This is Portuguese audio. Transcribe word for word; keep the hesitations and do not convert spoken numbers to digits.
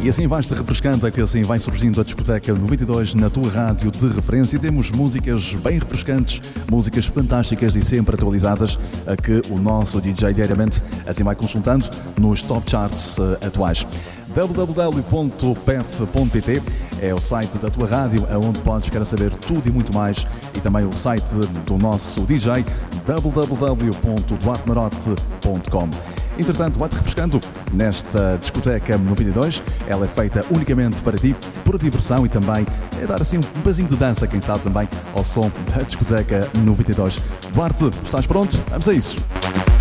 E assim vais-te refrescando, é que assim vai surgindo a discoteca noventa e dois na tua rádio de referência. E temos músicas bem refrescantes, músicas fantásticas e sempre atualizadas, a que o nosso D J diariamente assim vai consultando nos top charts uh, atuais. w w w ponto p f ponto p t é o site da tua rádio, onde podes ficar a saber tudo e muito mais, e também o site do nosso D J, w w w ponto duarte marote ponto com. Entretanto, vai-te refrescando nesta discoteca noventa e dois. Ela é feita unicamente para ti, por diversão, e também é dar assim um pezinho de dança, quem sabe, também ao som da discoteca noventa e dois. Duarte, estás pronto? Vamos a isso!